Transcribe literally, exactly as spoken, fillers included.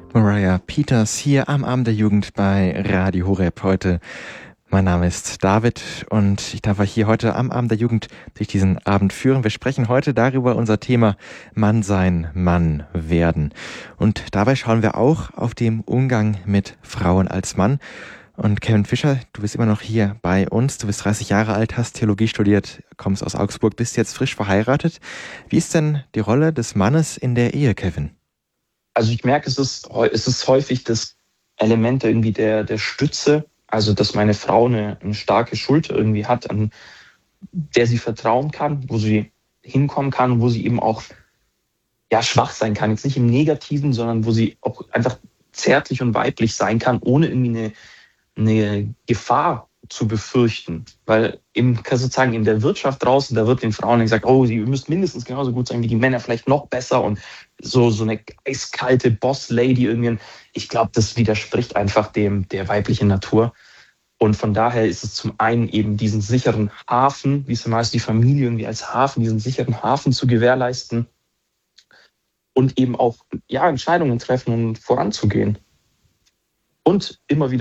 Mariah Peters hier am Abend der Jugend bei Radio Horeb heute. Mein Name ist David und ich darf euch hier heute am Abend der Jugend durch diesen Abend führen. Wir sprechen heute darüber, unser Thema Mann sein, Mann werden. Und dabei schauen wir auch auf den Umgang mit Frauen als Mann. Und Kevin Fischer, du bist immer noch hier bei uns. Du bist dreißig Jahre alt, hast Theologie studiert, kommst aus Augsburg, bist jetzt frisch verheiratet. Wie ist denn die Rolle des Mannes in der Ehe, Kevin? Also ich merke, es ist, es ist häufig das Element irgendwie der, der Stütze, also dass meine Frau eine, eine starke Schulter irgendwie hat, an der sie vertrauen kann, wo sie hinkommen kann, wo sie eben auch ja, schwach sein kann. Jetzt nicht im Negativen, sondern wo sie auch einfach zärtlich und weiblich sein kann, ohne irgendwie eine, eine Gefahr zu befürchten. Weil im, kann sozusagen in der Wirtschaft draußen, da wird den Frauen gesagt, oh, sie müsst mindestens genauso gut sein wie die Männer, vielleicht noch besser und so, so eine eiskalte Boss-Lady irgendwie. Ich glaube, das widerspricht einfach dem, der weiblichen Natur. Und von daher ist es zum einen eben diesen sicheren Hafen, wie es immer heißt, die Familie irgendwie als Hafen, diesen sicheren Hafen zu gewährleisten und eben auch ja, Entscheidungen treffen und voranzugehen. Und immer wieder